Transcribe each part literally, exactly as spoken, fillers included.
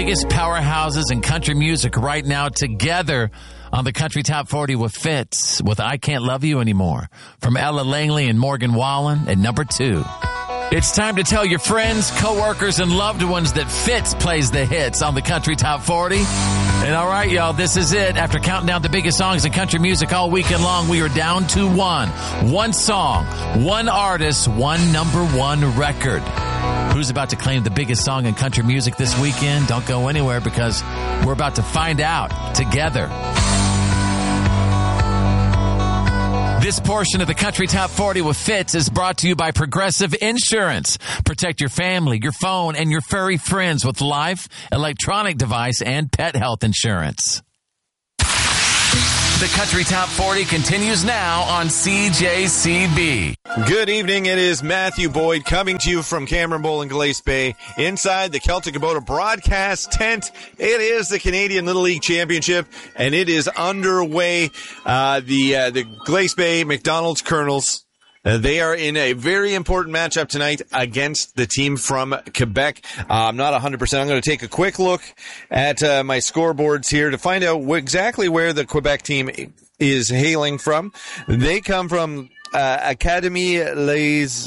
biggest powerhouses in country music right now together on the Country Top forty with Fitz, with I Can't Love You Anymore, from Ella Langley and Morgan Wallen at number two. It's time to tell your friends, coworkers, and loved ones that Fitz plays the hits on the Country Top forty. And all right, y'all, this is it. After counting down the biggest songs in country music all weekend long, we are down to one. One song, one artist, one number one record. Who's about to claim the biggest song in country music this weekend? Don't go anywhere, because we're about to find out together. This portion of the Country Top forty with Fitz is brought to you by Progressive Insurance. Protect your family, your phone, and your furry friends with life, electronic device, and pet health insurance. The Country Top forty continues now on C J C B. Good evening. It is Matthew Boyd coming to you from Cameron Bowl in Glace Bay inside the Celtic Kubota broadcast tent. It is the Canadian Little League Championship, and it is underway. Uh, the uh, the Glace Bay McDonald's Colonels, Uh, they are in a very important matchup tonight against the team from Quebec. Uh, I'm not one hundred percent. I'm going to take a quick look at uh, my scoreboards here to find out wh- exactly where the Quebec team is hailing from. They come from uh, Académie Les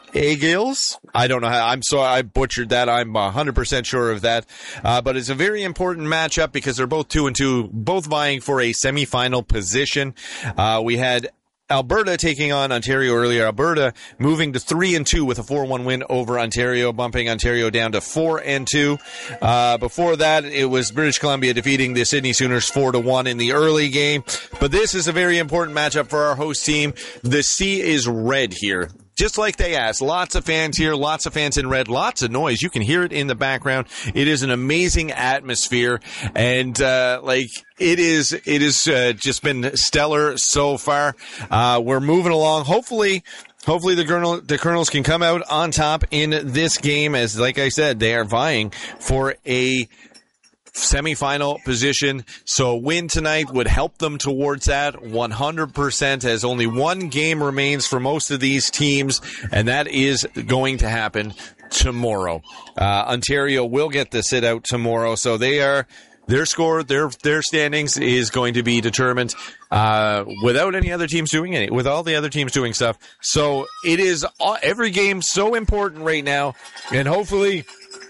Aigles. I don't know how. I'm sorry, I butchered that. I'm one hundred percent sure of that. Uh, but it's a very important matchup because they're both two and two, both vying for a semifinal position. Uh, we had Alberta taking on Ontario earlier. Alberta moving to three and two with a four one win over Ontario, bumping Ontario down to four and two. Uh, before that, it was British Columbia defeating the Sydney Sooners four to one in the early game. But this is a very important matchup for our host team. The sea is red here. Just like they asked, lots of fans here, lots of fans in red, lots of noise. You can hear it in the background. It is an amazing atmosphere, and uh, like it is, it has uh, just been stellar so far. Uh, we're moving along. Hopefully, hopefully the Colonel, the Colonels can come out on top in this game. As like I said, they are vying for a semifinal position, so a win tonight would help them towards that one hundred percent, as only one game remains for most of these teams, and that is going to happen tomorrow. Uh, Ontario will get the sit out tomorrow, so they are their score, their their standings is going to be determined uh, without any other teams doing any, with all the other teams doing stuff. So it is all, every game so important right now, and hopefully,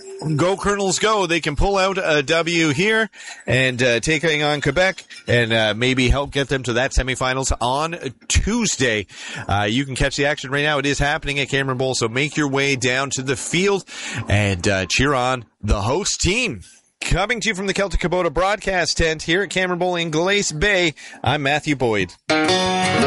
go Colonels go. They can pull out a W here and uh, taking on Quebec and uh, maybe help get them to that semifinals on Tuesday. Uh, you can catch the action right now. It is happening at Cameron Bowl, so make your way down to the field and uh, cheer on the host team. Coming to you from the Celtic Kubota broadcast tent here at Cameron Bowl in Glace Bay, I'm Matthew Boyd.